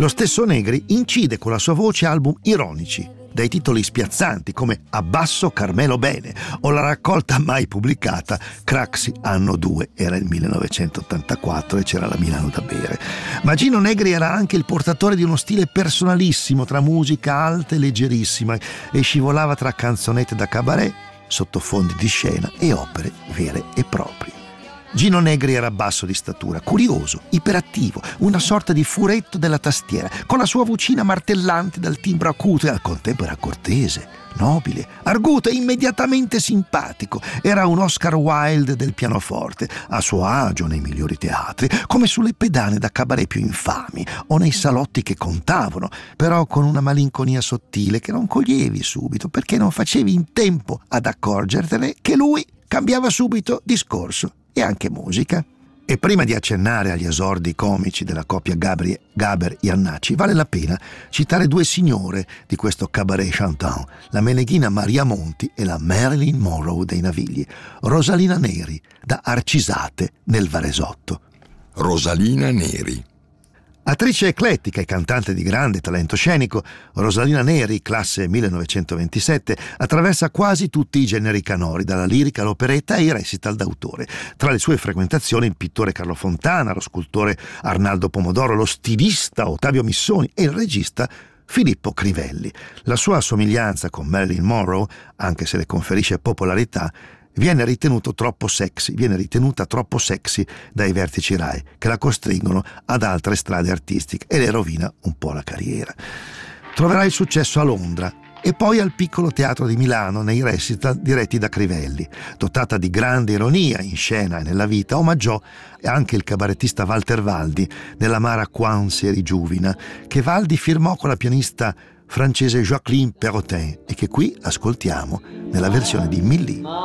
Lo stesso Negri incide con la sua voce album ironici, dai titoli spiazzanti come Abbasso Carmelo Bene o la raccolta mai pubblicata Craxi Anno 2, era il 1984 e c'era la Milano da bere. Ma Gino Negri era anche il portatore di uno stile personalissimo, tra musica alta e leggerissima, e scivolava tra canzonette da cabaret, sottofondi di scena e opere vere e proprie. Gino Negri era basso di statura, curioso, iperattivo, una sorta di furetto della tastiera, con la sua vocina martellante dal timbro acuto e al contempo era cortese, nobile, arguto e immediatamente simpatico. Era un Oscar Wilde del pianoforte, a suo agio nei migliori teatri, come sulle pedane da cabaret più infami o nei salotti che contavano, però con una malinconia sottile che non coglievi subito perché non facevi in tempo ad accorgertene che lui cambiava subito discorso e anche musica. E prima di accennare agli esordi comici della coppia Gaber-Iannacci, vale la pena citare due signore di questo cabaret chantant, la meneghina Maria Monti e la Marilyn Monroe dei Navigli, Rosalina Neri, da Arcisate nel Varesotto. Rosalina Neri. Attrice eclettica e cantante di grande talento scenico, Rosalina Neri, classe 1927, attraversa quasi tutti i generi canori, dalla lirica all'operetta e i recital d'autore. Tra le sue frequentazioni il pittore Carlo Fontana, lo scultore Arnaldo Pomodoro, lo stilista Ottavio Missoni e il regista Filippo Crivelli. La sua somiglianza con Marilyn Monroe, anche se le conferisce popolarità, viene ritenuta troppo sexy dai vertici Rai, che la costringono ad altre strade artistiche e le rovina un po' la carriera. Troverà il successo a Londra e poi al Piccolo Teatro di Milano nei recital diretti da Crivelli. Dotata di grande ironia in scena e nella vita, omaggiò anche il cabarettista Walter Valdi nell'amara Quan si rigiuvina, che Valdi firmò con la pianista francese Jacqueline Perrotin e che qui ascoltiamo nella versione di Milly.